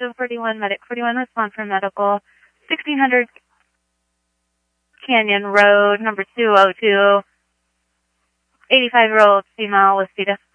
Toronto 41, Medic 41, respond for medical. 1600 Canyon Road, number 202. 85-year-old female with fetus.